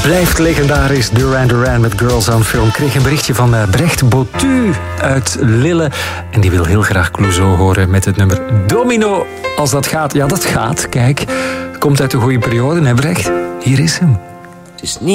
Blijft legendarisch. Duran Duran met Girls on Film. Kreeg een berichtje van Brecht Botu uit Lille. En die wil heel graag Clouseau horen met het nummer Domino. Als dat gaat. Ja, dat gaat. Kijk, komt uit de goede periode, hè Brecht? Hier is hem. Het is niet